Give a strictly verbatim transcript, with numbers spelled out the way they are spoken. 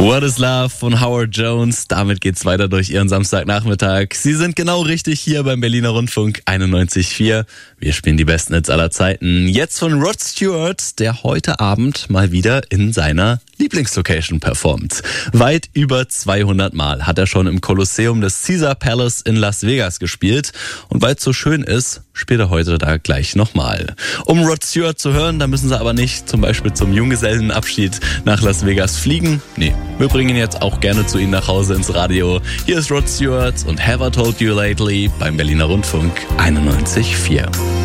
What is Love von Howard Jones. Damit geht's weiter durch Ihren Samstagnachmittag. Sie sind genau richtig hier beim Berliner Rundfunk einundneunzig Komma vier. Wir spielen die besten Hits aller Zeiten. Jetzt von Rod Stewart, der heute Abend mal wieder in seiner Lieblingslocation performt. Weit über zweihundert Mal hat er schon im Kolosseum des Caesar Palace in Las Vegas gespielt. Und weil es so schön ist, spielt er heute da gleich nochmal. Um Rod Stewart zu hören, da müssen Sie aber nicht zum Beispiel zum Junggesellenabschied nach Las Vegas fliegen. Nee, wir bringen ihn jetzt auch gerne zu Ihnen nach Hause ins Radio. Hier ist Rod Stewart und Have I Told You Lately beim Berliner Rundfunk einundneunzig Komma vier.